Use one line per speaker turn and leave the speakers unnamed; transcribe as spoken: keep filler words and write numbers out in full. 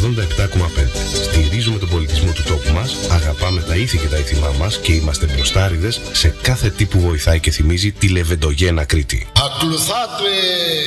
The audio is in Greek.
ογδόντα επτά κόμμα πέντε. Στηρίζουμε τον πολιτισμό του τόπου μας, αγαπάμε τα ήθη και τα ήθιμά μας και είμαστε μπροστάριδες σε κάθε τι που βοηθάει και θυμίζει τη Λεβεντογένα Κρήτη.
Ακολουθάτε!